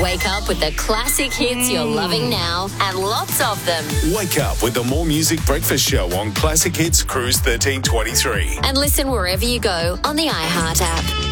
Wake up with the classic hits you're loving now and lots of them. Wake up with the More Music Breakfast Show on Classic Hits Cruise 1323. And listen wherever you go on the iHeart app.